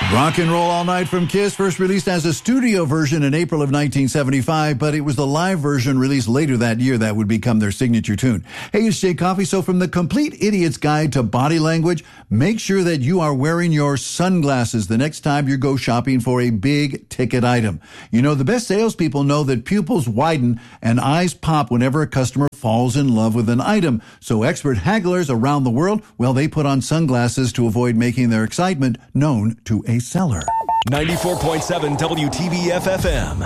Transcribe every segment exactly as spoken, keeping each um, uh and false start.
Rock and Roll All Night from Kiss, first released as a studio version in April of nineteen seventy-five, but it was the live version released later that year that would become their signature tune. Hey, it's Jay Coffey. So from the Complete Idiot's Guide to Body Language, make sure that you are wearing your sunglasses the next time you go shopping for a big ticket item. You know, the best salespeople know that pupils widen and eyes pop whenever a customer falls in love with an item. So expert hagglers around the world, well, they put on sunglasses to avoid making their excitement known to a seller. ninety-four point seven W T B F F M.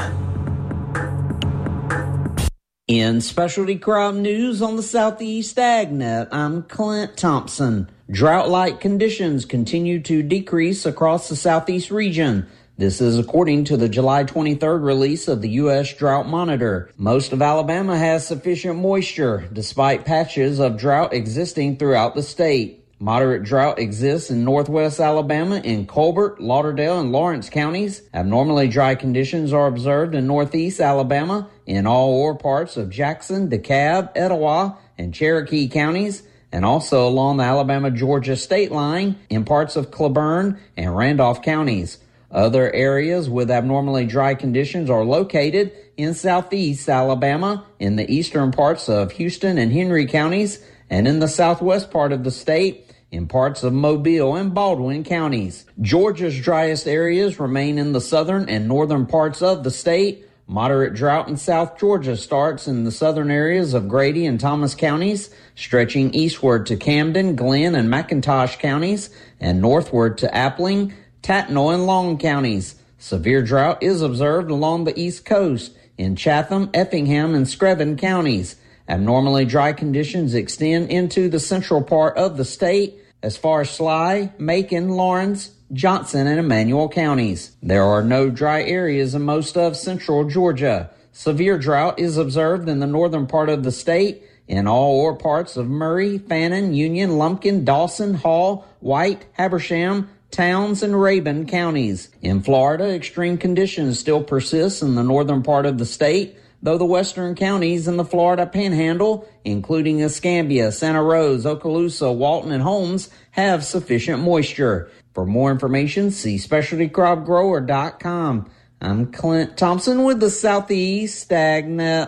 In specialty crop news on the Southeast AgNet, I'm Clint Thompson. Drought-like conditions continue to decrease across the Southeast region. This is according to the July twenty-third release of the U S Drought Monitor. Most of Alabama has sufficient moisture, despite patches of drought existing throughout the state. Moderate drought exists in northwest Alabama in Colbert, Lauderdale, and Lawrence counties. Abnormally dry conditions are observed in northeast Alabama in all or parts of Jackson, DeKalb, Etowah, and Cherokee counties, and also along the Alabama-Georgia state line in parts of Claiborne and Randolph counties. Other areas with abnormally dry conditions are located in southeast Alabama, in the eastern parts of Houston and Henry counties, and in the southwest part of the state, in parts of Mobile and Baldwin counties. Georgia's driest areas remain in the southern and northern parts of the state. Moderate drought in South Georgia starts in the southern areas of Grady and Thomas counties, stretching eastward to Camden, Glenn, and McIntosh counties, and northward to Appling, Tatnall, and Long counties. Severe drought is observed along the east coast in Chatham, Effingham, and Screven counties. Abnormally dry conditions extend into the central part of the state as far as Sly, Macon, Lawrence, Johnson, and Emmanuel counties. There are no dry areas in most of central Georgia. Severe drought is observed in the northern part of the state in all or parts of Murray, Fannin, Union, Lumpkin, Dawson, Hall, White, Habersham, Towns, and Rabun counties. In Florida, extreme conditions still persist in the northern part of the state, though the western counties in the Florida Panhandle, including Escambia, Santa Rosa, Okaloosa, Walton, and Holmes, have sufficient moisture. For more information, see specialty crop grower dot com. I'm Clint Thompson with the Southeast AgNet.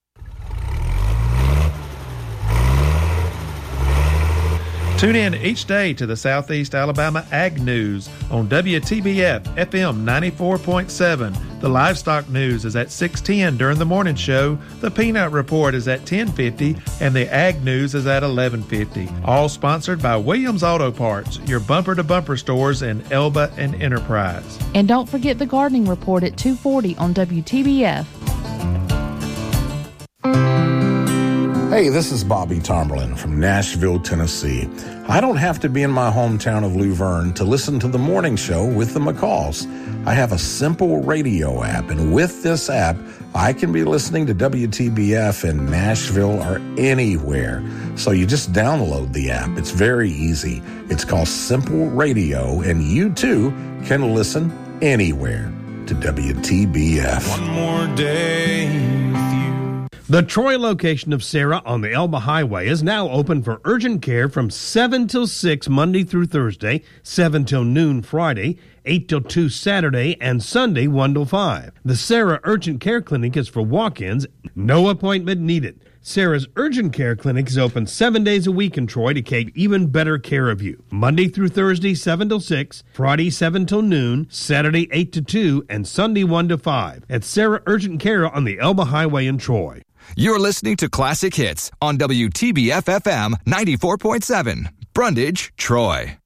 Tune in each day to the Southeast Alabama Ag News on W T B F F M ninety-four point seven. The Livestock News is at six ten during the morning show. The Peanut Report is at ten fifty, and the Ag News is at eleven fifty. All sponsored by Williams Auto Parts, your bumper-to-bumper stores in Elba and Enterprise. And don't forget the Gardening Report at two forty on W T B F. Hey, this is Bobby Tomberlin from Nashville, Tennessee. I don't have to be in my hometown of Luverne to listen to the morning show with the McCalls. I have a simple radio app, and with this app, I can be listening to W T B F in Nashville or anywhere. So you just download the app. It's very easy. It's called Simple Radio, and you too can listen anywhere to W T B F. One more day with you. The Troy location of Sarah on the Elba Highway is now open for urgent care from seven till six Monday through Thursday, seven till noon Friday, eight till two Saturday, and Sunday one till five. The Sarah Urgent Care Clinic is for walk-ins, no appointment needed. Sarah's Urgent Care Clinic is open seven days a week in Troy to take even better care of you. Monday through Thursday, seven till six, Friday, seven till noon, Saturday, eight to two, and Sunday, one to five. At Sarah Urgent Care on the Elba Highway in Troy. You're listening to Classic Hits on W T B F F M ninety-four point seven, Brundage, Troy.